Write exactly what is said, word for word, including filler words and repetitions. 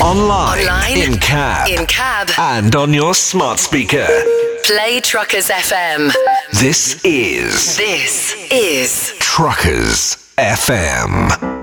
Online, Online, in cab, in cab, and on your smart speaker. Play Truckers F M. This is This is Truckers F M.